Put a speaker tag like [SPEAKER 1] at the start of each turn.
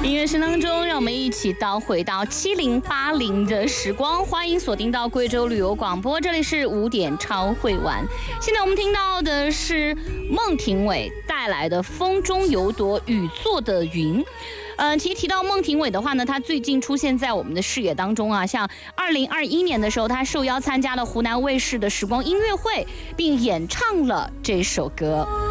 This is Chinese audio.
[SPEAKER 1] 音乐声当中，让我们一起回到70、80的时光。欢迎锁定到贵州旅游广播，这里是5点超会玩。现在我们听到的是孟庭苇带来的《风中有朵雨做的云》。其实提到孟庭苇的话呢，她最近出现在我们的视野当中啊。像2021年的时候，她受邀参加了湖南卫视的时光音乐会，并演唱了这首歌。